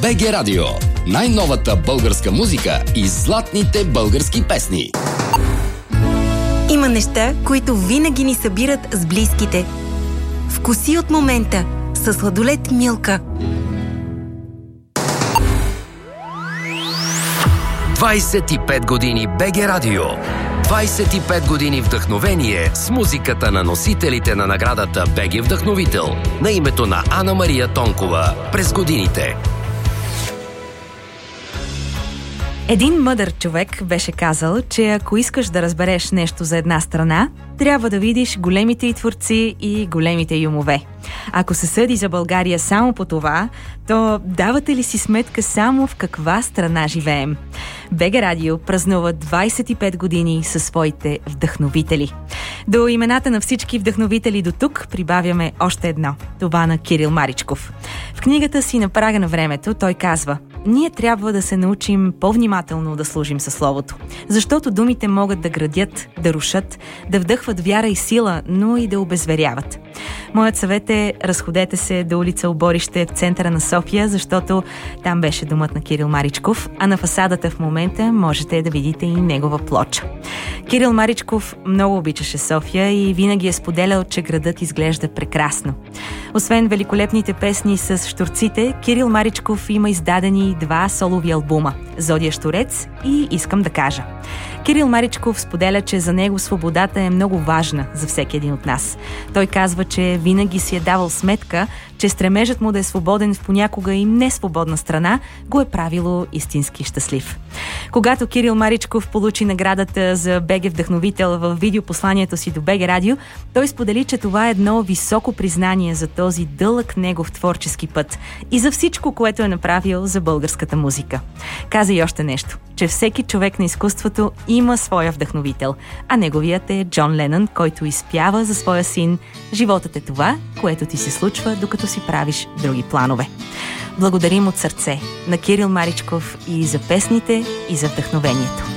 БГ Радио. Най-новата българска музика и златните български песни. Има неща, които винаги ни събират с близките. Вкуси от момента със сладолед Милка. 25 години БГ Радио. 25 години вдъхновение с музиката на носителите на наградата БГ Вдъхновител на името на Ана Мария Тонкова през годините. Един мъдър човек беше казал, че ако искаш да разбереш нещо за една страна, трябва да видиш големите й творци и големите й умове. Ако се съди за България само по това, то давате ли си сметка само в каква страна живеем? БГ Радио празнува 25 години със своите вдъхновители. До имената на всички вдъхновители до тук прибавяме още едно. Това на Кирил Маричков. В книгата си "На прага на времето" той казва: ние трябва да се научим по-внимателно да служим със словото, защото думите могат да градят, да рушат, да вдъхват вяра и сила, но и да обезверяват. Моят съвет е: разходете се до улица Оборище в центъра на София, защото там беше домът на Кирил Маричков, а на фасадата в момента можете да видите и негова плоча. Кирил Маричков много обичаше София и винаги е споделял, че градът изглежда прекрасно. Освен великолепните песни с щурците, Кирил Маричков има издадени 2 солови албума – "Зодия Щурец" и "Искам да кажа". Кирил Маричков споделя, че за него свободата е много важна за всеки един от нас. Той казва, че винаги си е давал сметка, че стремежът му да е свободен в понякога и несвободна страна го е правило истински щастлив. Когато Кирил Маричков получи наградата за БГ Вдъхновител в видеопосланието си до БГ Радио, той сподели, че това е едно високо признание за този дълъг негов творчески път и за всичко, което е направил за българската музика. Каза и още нещо, че всеки човек на изкуството има своя вдъхновител, а неговият е Джон Ленън, който изпява за своя син: "Животът е това, което ти се случва, докато си правиш други планове." Благодарим от сърце на Кирил Маричков и за песните, и за вдъхновението.